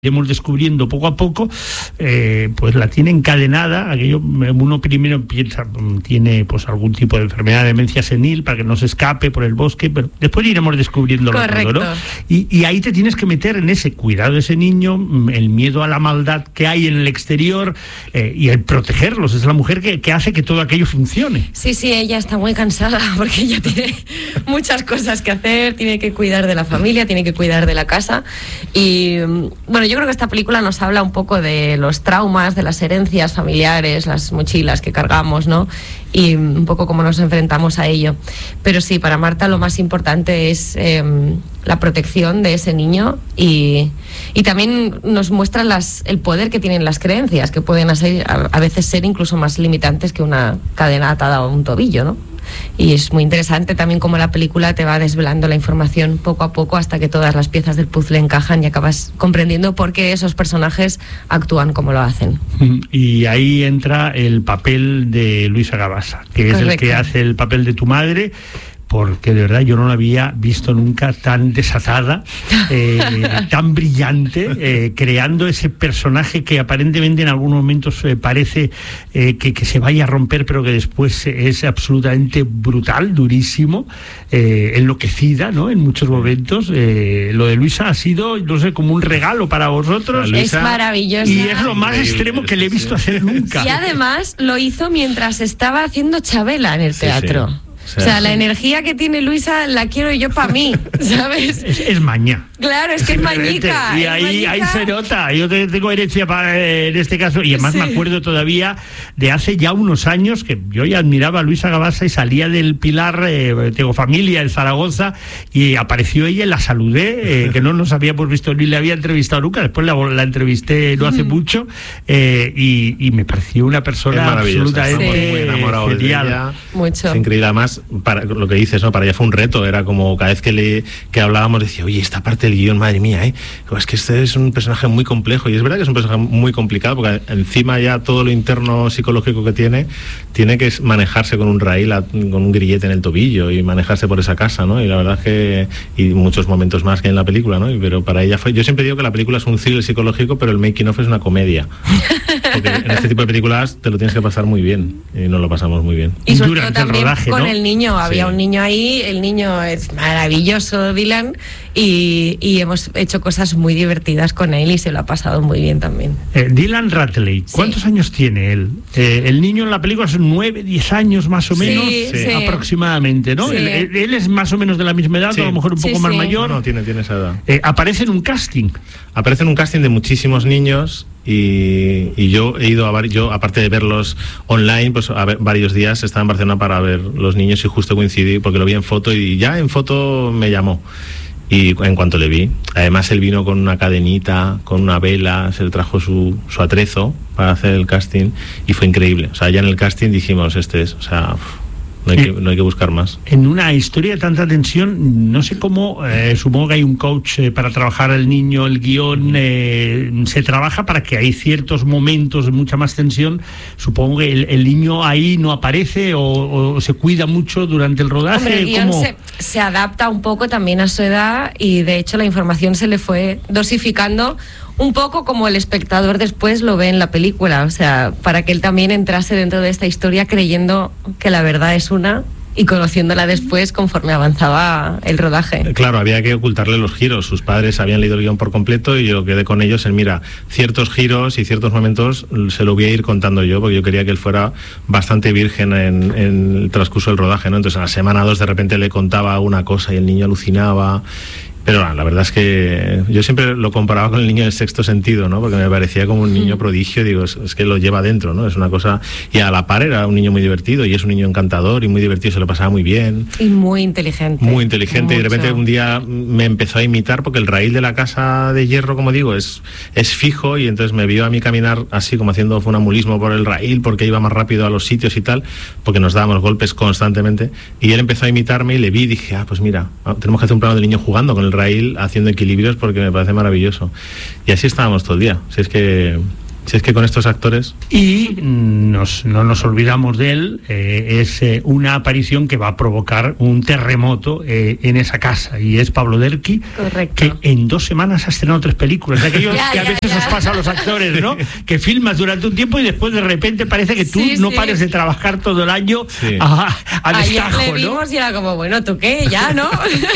iremos descubriendo poco a poco, pues la tiene encadenada. Aquello, uno primero piensa, tiene pues algún tipo de enfermedad de demencia senil para que no se escape por el bosque, pero después iremos descubriéndolo todo, ¿no? Y ahí te tienes que meter en ese cuidado de ese niño, el miedo a la maldad que hay en el exterior, y el protegerlos. Es la mujer que hace que todo aquello funcione. Sí, ella está muy cansada porque ella tiene muchas cosas que hacer, tiene que cuidar de la familia, tiene que cuidar de la casa. Y bueno, yo creo que esta película nos habla un poco de los traumas, de las herencias familiares, las mochilas que cargamos, ¿no? Y un poco cómo nos enfrentamos a ello. Pero sí, para Marta lo más importante es la protección de ese niño, y también nos muestra el poder que tienen las creencias, que pueden a veces ser incluso más limitantes que una cadena atada a un tobillo, ¿no? Y es muy interesante también cómo la película te va desvelando la información poco a poco hasta que todas las piezas del puzzle encajan y acabas comprendiendo por qué esos personajes actúan como lo hacen. Y ahí entra el papel de Luisa Gabasa, que es el que hace el papel de tu madre, porque de verdad yo no la había visto nunca tan desatada, tan brillante, creando ese personaje que aparentemente en algunos momentos parece que se vaya a romper, pero que después es absolutamente brutal, durísimo, enloquecida, ¿no? En muchos momentos. Lo de Luisa ha sido, no sé, como un regalo para vosotros. Luisa, es maravilloso. Y es lo más extremo que le he visto hacer nunca. Y además lo hizo mientras estaba haciendo Chabela en el teatro. Sí. O sea, la energía que tiene Luisa la quiero yo para mí, ¿sabes? Es maña. Claro, es que es mañica. Y ahí se nota. Yo tengo herencia en este caso. Y además me acuerdo todavía de hace ya unos años que yo ya admiraba a Luisa Gabasa y salía del Pilar, tengo familia en Zaragoza, y apareció ella y la saludé, que no nos habíamos visto ni le había entrevistado nunca. Después la entrevisté no hace mucho, y me pareció una persona absolutamente muy enamorado de ella. Mucho. Es increíble. Además, para lo que dices, ¿no? Para ella fue un reto. Era como cada vez que hablábamos decía, oye, esta parte del guión, madre mía, es que este es un personaje muy complejo. Y es verdad que es un personaje muy complicado, porque encima ya todo lo interno psicológico que tiene que manejarse con un raíl, con un grillete en el tobillo, y manejarse por esa casa, ¿no? Y la verdad es que, y muchos momentos más que en la película, ¿no? Pero para ella yo siempre digo que la película es un thriller psicológico, pero el making of es una comedia. Porque en este tipo de películas te lo tienes que pasar muy bien, y nos lo pasamos muy bien. Y sobre todo también rodaje, con ¿no? el niño, había un niño ahí, el niño es maravilloso, Dylan, y hemos hecho cosas muy divertidas con él y se lo ha pasado muy bien también. Dylan Ratley, ¿cuántos años tiene él? El niño en la película son 9, 10 años más o menos, aproximadamente, ¿no? Sí. Él es más o menos de la misma edad, o a lo mejor un poco más mayor. No, tiene esa edad. Aparece en un casting. Aparece en un casting de muchísimos niños, y yo he ido yo aparte de verlos online, pues a ver, varios días estaba en Barcelona para ver los niños, y justo coincidí porque lo vi en foto, y ya en foto me llamó. Y en cuanto le vi, además él vino con una cadenita, con una vela, se le trajo su atrezo para hacer el casting, y fue increíble. O sea, ya en el casting dijimos, o sea, no hay que buscar más. En una historia de tanta tensión, no sé cómo, supongo que hay un coach para trabajar al niño, el guión, se trabaja para que hay ciertos momentos de mucha más tensión. Supongo que el niño ahí no aparece o se cuida mucho durante el rodaje. Hombre, el guión se adapta un poco también a su edad, y de hecho la información se le fue dosificando un poco como el espectador después lo ve en la película, o sea, para que él también entrase dentro de esta historia creyendo que la verdad es una y conociéndola después conforme avanzaba el rodaje. Claro, había que ocultarle los giros. Sus padres habían leído el guión por completo, y yo quedé con ellos en, mira, ciertos giros y ciertos momentos se lo voy a ir contando yo, porque yo quería que él fuera bastante virgen en el transcurso del rodaje, ¿no? Entonces, en la semana 2 de repente le contaba una cosa y el niño alucinaba. Pero la verdad es que yo siempre lo comparaba con el niño del Sexto Sentido, ¿no? Porque me parecía como un niño prodigio. Digo, es que lo lleva dentro, ¿no? Es una cosa. Y a la par era un niño muy divertido, y es un niño encantador y muy divertido, se lo pasaba muy bien. Y muy inteligente. Muy inteligente. Mucho. Y de repente un día me empezó a imitar, porque el raíl de la casa de hierro, como digo, es fijo, y entonces me vio a mí caminar así como haciendo funambulismo por el raíl, porque iba más rápido a los sitios y tal, porque nos dábamos golpes constantemente. Y él empezó a imitarme, y le vi y dije, pues mira, tenemos que hacer un plano del niño jugando con el raíl, haciendo equilibrios, porque me parece maravilloso. Y así estábamos todo el día. Si es que Si es que con estos actores... Y no nos olvidamos de él, es una aparición que va a provocar un terremoto en esa casa, y es Pablo Derqui. Correcto. Que en 2 semanas ha estrenado 3 películas. Aquello que a veces os pasa a los actores, ¿no? Que filmas durante un tiempo y después de repente parece que tú no pares de trabajar todo el año a destajo, ayer le vimos, ¿no? Y era como, bueno, ¿tú qué? Ya, ¿no?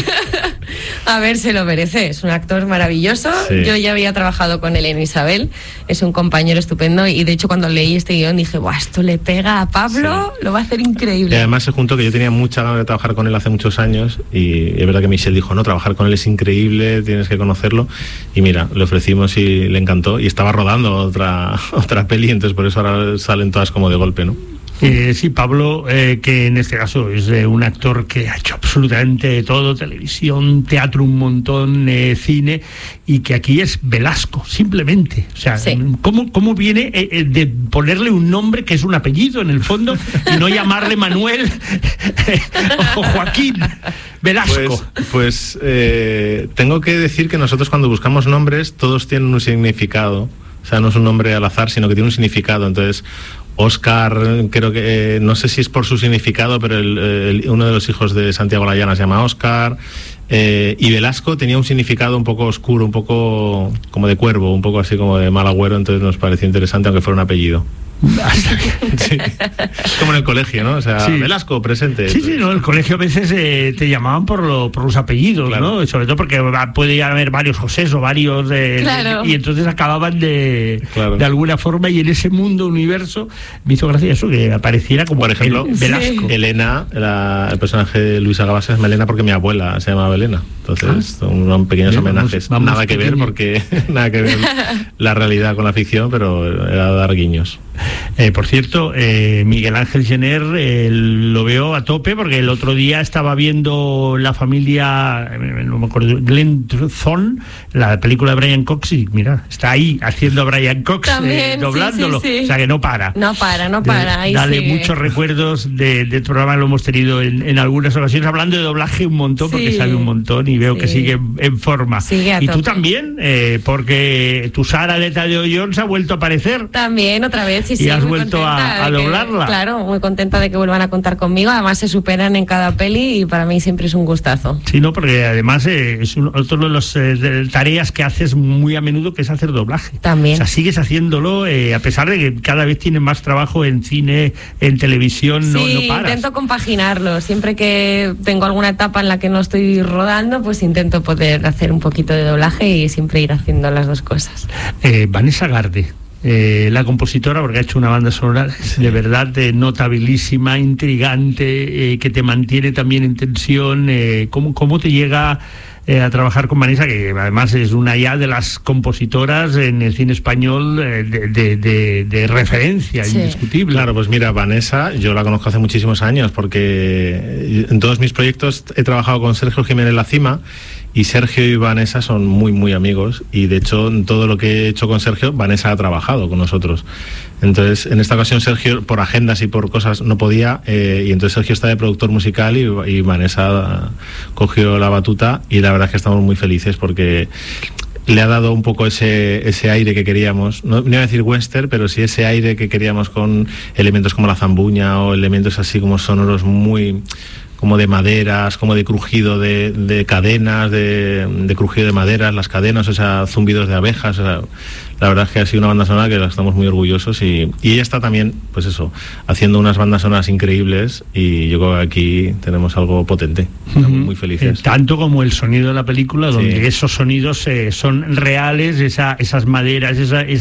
A ver, se lo merece. Es un actor maravilloso. Sí. Yo ya había trabajado con él en Isabel. Es un compañero estupendo, y de hecho cuando leí este guión dije, ¡buah, esto le pega a Pablo! Lo va a hacer increíble. Y además se juntó que yo tenía mucha ganas de trabajar con él hace muchos años, y es verdad que Michelle dijo, no, trabajar con él es increíble, tienes que conocerlo, y mira, le ofrecimos y le encantó, y estaba rodando otra peli, entonces por eso ahora salen todas como de golpe, ¿no? Sí, Pablo, que en este caso es un actor que ha hecho absolutamente de todo, televisión, teatro, un montón, cine, y que aquí es Velasco, simplemente. O sea, ¿cómo viene de ponerle un nombre que es un apellido en el fondo y no llamarle Manuel o Joaquín? Velasco. Pues tengo que decir que nosotros cuando buscamos nombres, todos tienen un significado. O sea, no es un nombre al azar, sino que tiene un significado. Entonces, Óscar, creo que, no sé si es por su significado, pero uno de los hijos de Santiago Layana se llama Óscar. Y Velasco tenía un significado un poco oscuro, un poco como de cuervo, un poco así como de mal agüero, entonces nos pareció interesante, aunque fuera un apellido. Sí. Como en el colegio, ¿no? O sea, Velasco, presente. Sí, no, el colegio a veces te llamaban por los apellidos, claro, ¿no? Sobre todo porque puede haber varios Josés o varios y entonces acababan de alguna forma, y en ese mundo, universo, me hizo gracia eso, que apareciera como, por ejemplo, Velasco. Elena, el personaje de Luisa Gabasa es Melena porque mi abuela se llamaba Elena. Entonces, unos pequeños homenajes. Vamos nada que ver, porque nada que ver la realidad con la ficción, pero era dar guiños. Por cierto, Miguel Ángel Jenner lo veo a tope, porque el otro día estaba viendo La familia, no me acuerdo, Glenn Thorne, la película de Brian Cox, y mira, está ahí haciendo a Brian Cox, doblándolo, sí. O sea que no para. No para. Ahí dale muchos recuerdos del programa, lo hemos tenido en algunas ocasiones, hablando de doblaje un montón, porque sabe un montón, y veo que sigue en forma. Y tú también, porque tu Sara de Tadeo Jones ha vuelto a aparecer. También, otra vez, y has vuelto a doblarla. Claro, muy contenta de que vuelvan a contar conmigo. Además se superan en cada peli y para mí siempre es un gustazo. Sí, no, porque además es otro de las tareas que haces muy a menudo, que es hacer doblaje. También. O sea, sigues haciéndolo a pesar de que cada vez tienes más trabajo en cine, en televisión, no paras. Intento compaginarlo. Siempre que tengo alguna etapa en la que no estoy rodando, pues intento poder hacer un poquito de doblaje y siempre ir haciendo las dos cosas. Vanessa Garde, la compositora, porque ha hecho una banda sonora de verdad notabilísima, intrigante, que te mantiene también en tensión. ¿Cómo te llega a trabajar con Vanessa, que además es una ya de las compositoras en el cine español de referencia, indiscutible? Claro, pues mira, Vanessa, yo la conozco hace muchísimos años, porque en todos mis proyectos he trabajado con Sergio Jiménez Lacima, y Sergio y Vanessa son muy, muy amigos, y de hecho en todo lo que he hecho con Sergio, Vanessa ha trabajado con nosotros. Entonces, en esta ocasión Sergio, por agendas y por cosas, no podía, y entonces Sergio está de productor musical y Vanessa cogió la batuta, y la verdad es que estamos muy felices porque le ha dado un poco ese aire que queríamos, no iba a decir western, pero sí ese aire que queríamos, con elementos como la zambuña o elementos así como sonoros muy como de maderas, como de crujido de cadenas, de crujido de maderas, las cadenas, o sea, zumbidos de abejas. O sea, la verdad es que ha sido una banda sonora que estamos muy orgullosos, y ella está también, pues eso, haciendo unas bandas sonoras increíbles, y yo creo que aquí tenemos algo potente. Estamos muy felices. Tanto como el sonido de la película, donde esos sonidos son reales, esas maderas,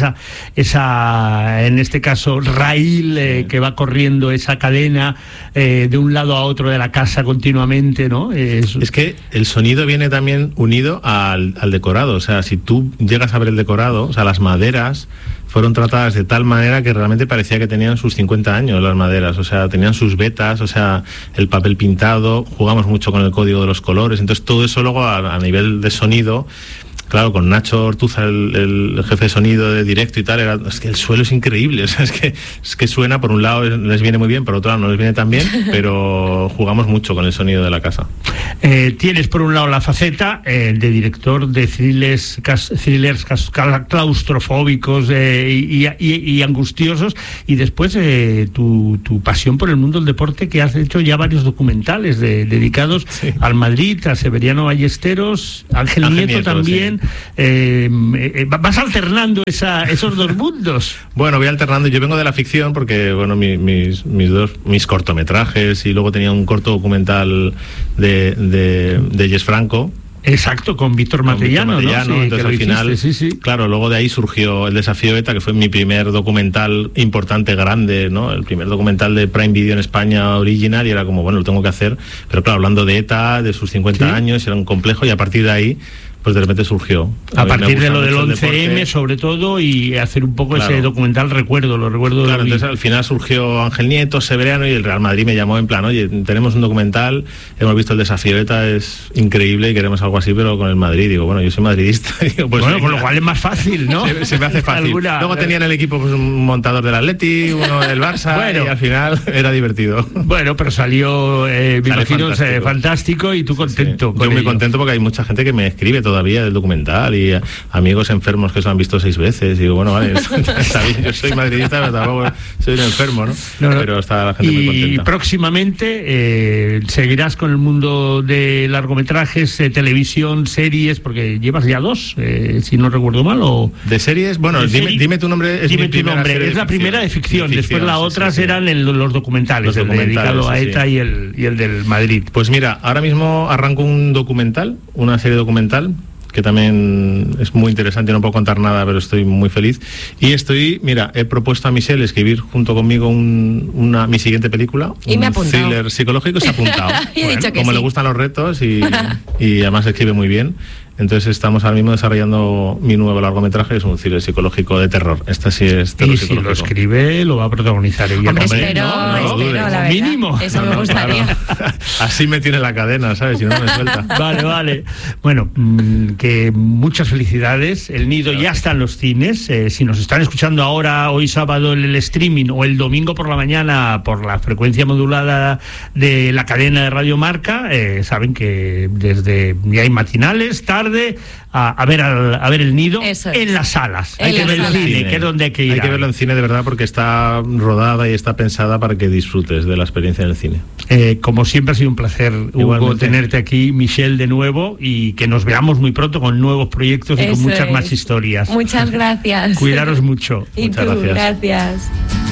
esa en este caso raíl que va corriendo esa cadena de un lado a otro de la casa continuamente, ¿no? Es que el sonido viene también unido al decorado. O sea, si tú llegas a ver el decorado, o sea, las maderas fueron tratadas de tal manera que realmente parecía que tenían sus 50 años las maderas, o sea, tenían sus vetas, o sea, el papel pintado, jugamos mucho con el código de los colores, entonces todo eso luego a nivel de sonido claro, con Nacho Ortuza, el jefe de sonido de directo y tal, es que el suelo es increíble, o sea, es que suena, por un lado les viene muy bien, por otro lado no les viene tan bien, pero jugamos mucho con el sonido de la casa. Tienes por un lado la faceta de director de thrillers claustrofóbicos y angustiosos, y después tu pasión por el mundo del deporte, que has hecho ya varios documentales dedicados al Madrid, a Severiano Ballesteros, Ángel Nieto también. Sí. Vas alternando esos dos mundos. Bueno, voy alternando. Yo vengo de la ficción porque, bueno, mis cortometrajes, y luego tenía un corto documental de Jess Franco. Exacto, con Víctor Matellano, ¿no? Sí, entonces al final, claro, luego de ahí surgió El Desafío ETA, que fue mi primer documental importante, grande, ¿no? El primer documental de Prime Video en España original, y era como, bueno, lo tengo que hacer, pero claro, hablando de ETA, de sus 50 años, era un complejo, y a partir de ahí pues de repente surgió. A partir de lo del 11M, sobre todo, y hacer un poco ese documental, lo recuerdo. Claro, entonces al final surgió Ángel Nieto, Severiano, y el Real Madrid me llamó en plan, oye, tenemos un documental, hemos visto El Desafío ETA, es increíble y queremos algo así, pero con el Madrid. Digo, bueno, yo soy madridista. Digo, pues bueno, con lo cual es más fácil, ¿no? Se me hace fácil. Luego tenía en el equipo pues un montador del Atleti, uno del Barça, bueno, y al final era divertido. Bueno, pero salió, me imagino, fantástico, y tú contento. Yo muy contento, porque hay mucha gente que me escribe todavía del documental, y amigos enfermos que se han visto 6 veces, y digo, bueno, vale, está bien, yo soy madridista, pero tampoco soy un enfermo, ¿no? Pero está la gente muy contenta. Y próximamente seguirás con el mundo de largometrajes, televisión, series, porque llevas ya 2, si no recuerdo mal, o... ¿De series? Bueno, dime tu nombre. Dime tu nombre, es la primera de ficción, después las otras eran los documentales, el dedicado a ETA y el del Madrid. Pues mira, ahora mismo arranco un documental, una serie documental, que también es muy interesante, no puedo contar nada, pero estoy muy feliz. Y he propuesto a Michelle escribir junto conmigo mi siguiente película, y un thriller psicológico, se ha apuntado. Como le gustan los retos, y además escribe muy bien. Entonces estamos ahora mismo desarrollando mi nuevo largometraje, es un thriller psicológico de terror. Este sí es terror psicológico. Y si lo escribe, lo va a protagonizar ella. Hombre, espero, la verdad. Mínimo. Eso me gustaría. Claro. Así me tiene la cadena, ¿sabes? Si no me suelta. Vale. Bueno, que muchas felicidades. El Nido ya está en los cines. Si nos están escuchando ahora, hoy sábado, en el streaming, o el domingo por la mañana por la frecuencia modulada de la cadena de Radio Marca, saben que desde ya hay matinales, tarde, a ver el Nido en las salas. Hay que ver el cine, que es donde hay que ir. Hay que verlo en cine, de verdad, porque está rodada y está pensada para que disfrutes de la experiencia del cine. Como siempre, ha sido un placer, Hugo, tenerte aquí, Michelle, de nuevo, y que nos veamos muy pronto con nuevos proyectos y con muchas más historias. Muchas gracias. Cuidaros mucho. Y muchas tú, gracias. Gracias.